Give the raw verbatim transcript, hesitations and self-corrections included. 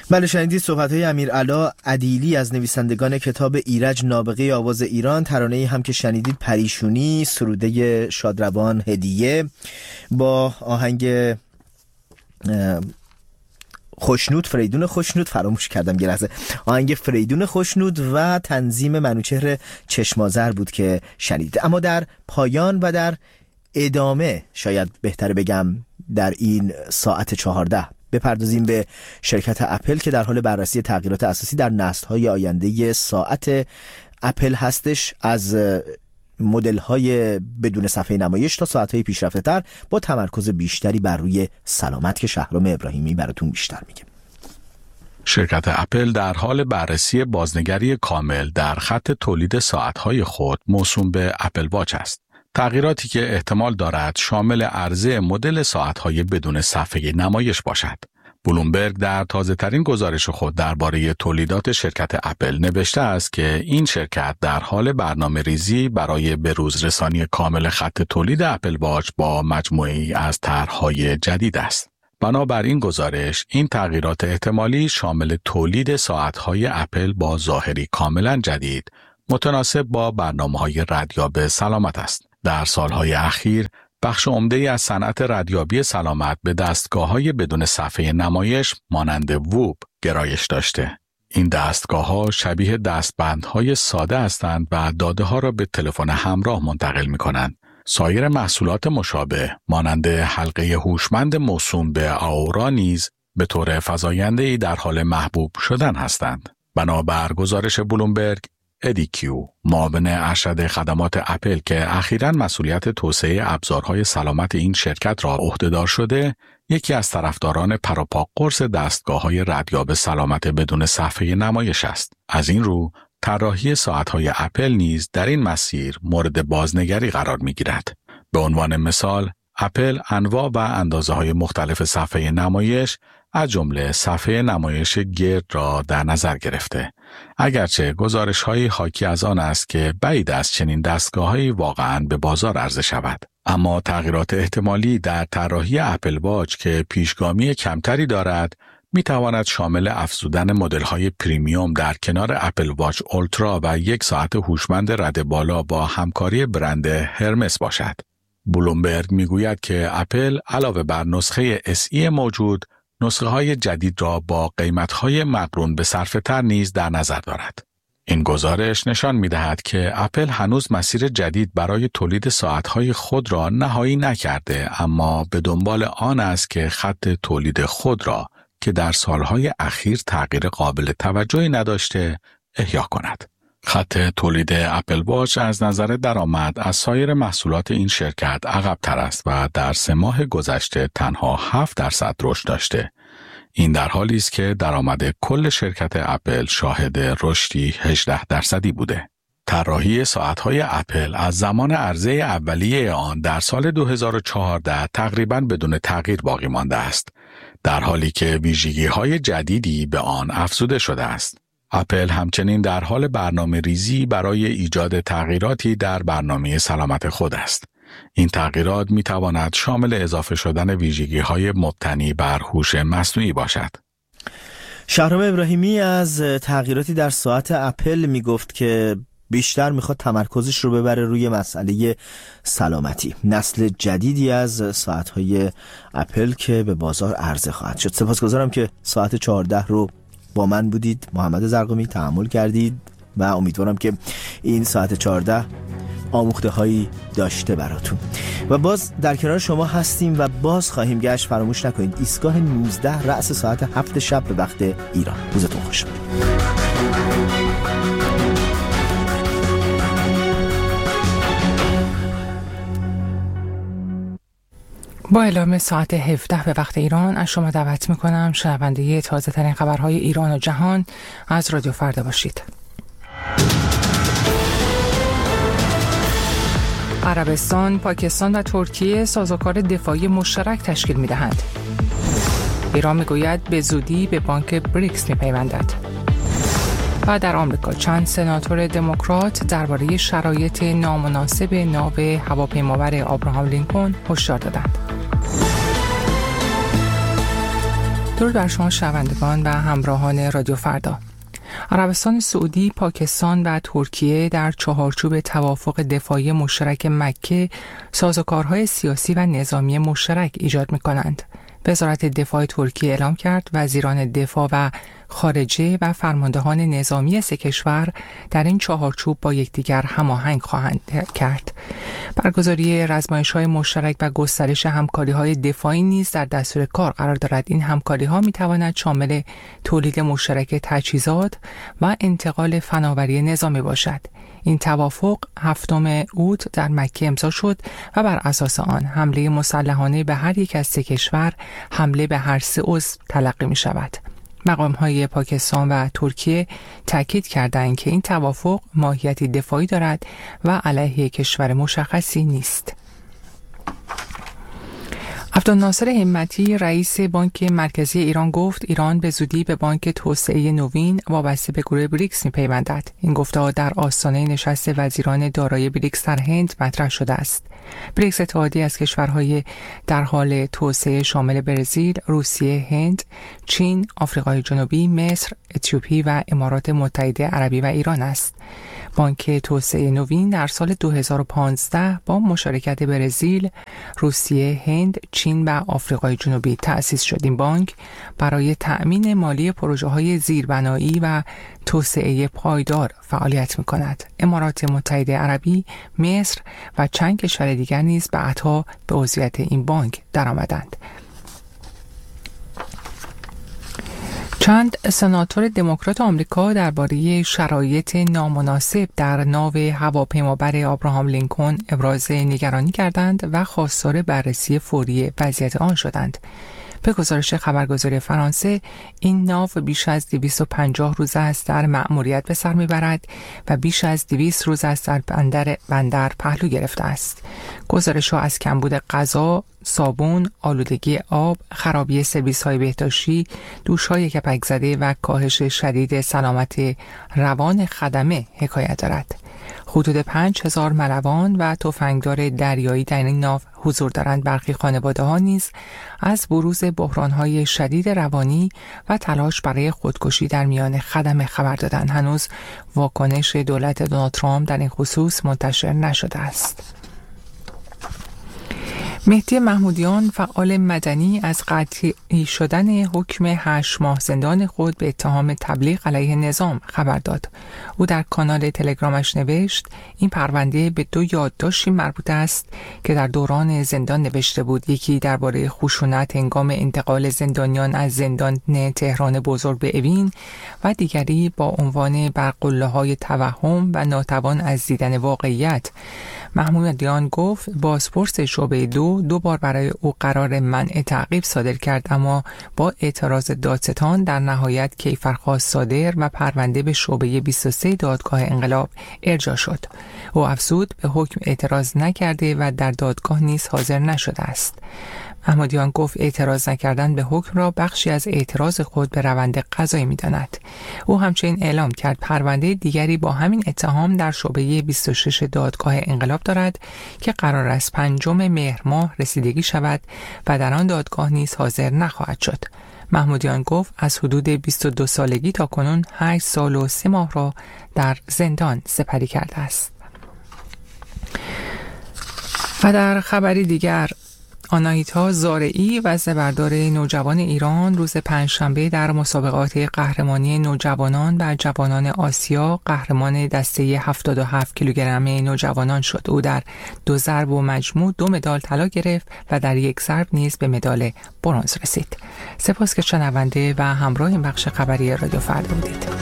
بله، شنیدید صحبت‌های امیرعلا عدیلی از نویسندگان کتاب ایرج نابغه آواز ایران. ترانه‌ای هم که شنیدید پریشونی، سروده شادروان هدیه با آهنگ خوشنود فریدون خوشنود فراموش کردم یه لحظه آهنگ فریدون خوشنود و تنظیم منوچهر چشمازر بود که شنیدید. اما در پایان و در ادامه، شاید بهتره بگم در این ساعت چهارده، بپردازیم به شرکت اپل که در حال بررسی تغییرات اساسی در نسل‌های آینده ساعت اپل هستش، از مدل‌های بدون صفحه نمایش تا ساعت‌های پیشرفته‌تر، با تمرکز بیشتری بر روی سلامت که شهرام ابراهیمی براتون بیشتر میگه. شرکت اپل در حال بررسی بازنگری کامل در خط تولید ساعت‌های خود موسوم به اپل واچ است. تغییراتی که احتمال دارد شامل عرضه مدل ساعت‌های بدون صفحه نمایش باشد. بلومبرگ در تازه‌ترین گزارش خود درباره تولیدات شرکت اپل نوشته است که این شرکت در حال برنامه‌ریزی برای بروز رسانی کامل خط تولید اپل واچ با مجموعه‌ای از طرح‌های جدید است. بنابر این گزارش، این تغییرات احتمالی شامل تولید ساعت‌های اپل با ظاهری کاملاً جدید، متناسب با برنامه‌های ردیاب سلامت است. در سالهای اخیر، بخش عمده‌ای از صنعت ردیابی سلامت به دستگاه‌های بدون صفحه نمایش مانند ووب گرایش داشته. این دستگاه‌ها شبیه دستبندهای ساده هستند و داده‌ها را به تلفن همراه منتقل می‌کنند. سایر محصولات مشابه مانند حلقه هوشمند موسوم به آورا نیز به طور فزاینده‌ای در حال محبوب شدن هستند. بنابر گزارش بلومبرگ، ادی کیو، معاون ارشد خدمات اپل که اخیراً مسئولیت توسعه ابزارهای سلامت این شرکت را عهدهدار شده، یکی از طرفداران پروپا قرص دستگاه‌های ردیاب سلامت بدون صفحه نمایش است. از این رو، طراحی ساعت‌های اپل نیز در این مسیر مورد بازنگری قرار می‌گیرد. به عنوان مثال، اپل انواع و اندازه‌های مختلف صفحه نمایش از جمله صفحه نمایش گرد را در نظر گرفته. اگرچه گزارش‌های حاکی از آن است که بعید است چنین دستگاه‌هایی واقعاً به بازار عرضه شود. اما تغییرات احتمالی در طراحی اپل واچ که پیشگامی کمتری دارد، می‌تواند شامل افزودن مدل‌های پریمیوم در کنار اپل واچ اولترا و یک ساعت هوشمند رد بالا با همکاری برند هرمس باشد. بلومبرگ میگوید که اپل علاوه بر نسخه اس ای موجود، نسخه های جدید را با قیمت های مقرون به صرفه تر نیز در نظر دارد. این گزارش نشان می دهد که اپل هنوز مسیر جدید برای تولید ساعت های خود را نهایی نکرده، اما به دنبال آن است که خط تولید خود را که در سالهای اخیر تغییر قابل توجهی نداشته احیا کند. خط تولید اپل واچ از نظر درآمد از سایر محصولات این شرکت عقب تر است و در سه ماه گذشته تنها هفت درصد رشد داشته. این در حالی است که درآمد کل شرکت اپل شاهد رشدی هجده درصدی بوده. طراحی ساعت‌های اپل از زمان عرضه اولیه آن در سال دو هزار و چهارده تقریباً بدون تغییر باقی مانده است، در حالی که ویژگی‌های جدیدی به آن افزوده شده است. اپل همچنین در حال برنامه ریزی برای ایجاد تغییراتی در برنامه سلامت خود است. این تغییرات می تواند شامل اضافه شدن ویژگی‌های مبتنی بر هوش مصنوعی باشد. شهرام ابراهیمی از تغییراتی در ساعت اپل می گفت که بیشتر میخواد تمرکزش رو ببره روی مسئله سلامتی. نسل جدیدی از ساعت‌های اپل که به بازار عرضه خواهد شد. سپاسگزارم که ساعت چهارده رو با من بودید. محمد زرقمی تحمل کردید و امیدوارم که این ساعت چهارده آموخته هایی داشته براتون. و باز در کنار شما هستیم و باز خواهیم گشت. فراموش نکنید ایستگاه نوزده رأس ساعت هفت شب به وقت ایران. روزتون خوش. با اعلام ساعت هفده به وقت ایران از شما دعوت میکنم شنونده تازه ترین خبرهای ایران و جهان از رادیو فردا باشید. عربستان، پاکستان و ترکیه سازوکار دفاعی مشترک تشکیل میدهند. ایران میگوید به زودی به بانک بریکس میپیوندد. و در آمریکا چند سناتور دموکرات درباره شرایط نامناسب ناو هواپیمابر آبراهام لینکلن هشدار دادند. درود بر شما شنوندگان و همراهان رادیو فردا. عربستان سعودی، پاکستان و ترکیه در چهارچوب توافق دفاعی مشترک مکه سازوکارهای سیاسی و نظامی مشترک ایجاد می‌کنند. وزارت دفاع ترکیه اعلام کرد وزیران دفاع و خارجه و فرماندهان نظامی سه کشور در این چهارچوب با یکدیگر هماهنگ خواهند کرد. برگزاری رزمایش‌های مشترک و گسترش همکاری‌های دفاعی نیز در دستور کار قرار دارد. این همکاری‌ها می‌تواند شامل تولید مشترک تجهیزات و انتقال فناوری نظامی باشد. این توافق هفتم اوت در مکه امضا شد و بر اساس آن حمله مسلحانه به هر یک از سه کشور حمله به هر سه عضو تلقی می شود. مقام‌های پاکستان و ترکیه تاکید کردند که این توافق ماهیتی دفاعی دارد و علیه کشور مشخصی نیست. عبدالناصر همتی رئیس بانک مرکزی ایران گفت ایران به زودی به بانک توسعه نوین وابسته به گروه بریکس می‌پیوندد. این گفته در آستانه نشست وزیران دارایی بریکس در هند مطرح شده است. بریکس اتحادیه از کشورهای در حال توسعه شامل برزیل، روسیه، هند، چین، آفریقای جنوبی، مصر، اتیوپی و امارات متحده عربی و ایران است. بانک توسعه نوین در سال دو هزار و پانزده با مشارکت برزیل، روسیه، هند، چین و آفریقای جنوبی تأسیس شد. این بانک برای تأمین مالی پروژه‌های زیربنایی و توسعه پایدار فعالیت می‌کند. امارات متحده عربی، مصر و چند کشور دیگر نیز بعدها به عضویت این بانک درآمدند. چند سناتور دموکرات آمریکا درباره شرایط نامناسب در ناو هواپیمابر آبراهام لینکن ابراز نگرانی کردند و خواستار بررسی فوری وضعیت آن شدند. به گزارش خبرگزاری فرانسه، این ناو بیش از دویست و پنجاه روز است در مأموریت به سر میبرد و بیش از دویست روز است در بندر بندر پهلو گرفته است. گزارش ها از کمبود غذا، صابون، آلودگی آب، خرابی سرویس‌های بهداشتی، دوش‌های کپک زده و کاهش شدید سلامت روان خدمه حکایت دارد. حدود پنج هزار ملوان و تفنگدار دریایی در این ناو حضور دارند. برخی خانواده‌ها نیز از بروز بحران‌های شدید روانی و تلاش برای خودکشی در میان خدمه خبر دادند. هنوز واکنش دولت دونالد ترامپ در این خصوص منتشر نشده است. مهدی محمودیان، فعال مدنی، از قطعی شدن حکم هشت ماه زندان خود به اتهام تبلیغ علیه نظام خبر داد. او در کانال تلگرامش نوشت این پرونده به دو یادداشتی مربوط است که در دوران زندان نوشته بود. یکی درباره خشونت هنگام انتقال زندانیان از زندان تهران بزرگ به اوین و دیگری با عنوان بر قله‌های توهم و ناتوان از دیدن واقعیت. محمودیان گفت بازپرس شعبه دو دو بار برای او قرار منع تعقیب صادر کرد، اما با اعتراض دادستان در نهایت کیفرخواست صادر و پرونده به شعبه بیست و سه دادگاه انقلاب ارجاع شد. او افزود به حکم اعتراض نکرده و در دادگاه نیز حاضر نشده است. محمودیان گفت اعتراض نکردن به حکم را بخشی از اعتراض خود به روند قضایی می‌داند. او همچنین اعلام کرد پرونده دیگری با همین اتهام در شعبه بیست و شش دادگاه انقلاب دارد که قرار است پنجم مهر ماه رسیدگی شود و در آن دادگاه نیز حاضر نخواهد شد. محمودیان گفت از حدود بیست و دو سالگی تا کنون هشت سال و سه ماه را در زندان سپری کرده است. و در خبری دیگر، آناهیتا زارعی وزنه‌بردار نوجوان ایران روز پنجشنبه در مسابقات قهرمانی نوجوانان و جوانان آسیا قهرمان دسته هفتاد و هفت کیلوگرم نوجوانان شد. او در دو ضرب و مجموع دو مدال طلا گرفت و در یک ضرب نیز به مدال برنز رسید. سپاس که شنونده و همراه این بخش خبری رادیو فردا بودید.